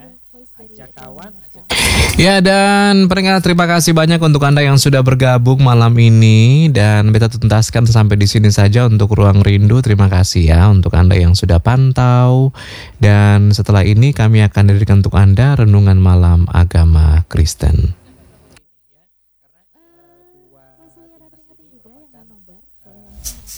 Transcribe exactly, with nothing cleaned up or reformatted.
Ajak kawan, ajak Ya, dan pendengar, terima kasih banyak untuk Anda yang sudah bergabung malam ini, dan beta tuntaskan sampai di sini saja untuk Ruang Rindu. Terima kasih ya untuk Anda yang sudah pantau, dan setelah ini kami akan hadirkan untuk Anda renungan malam agama Kristen.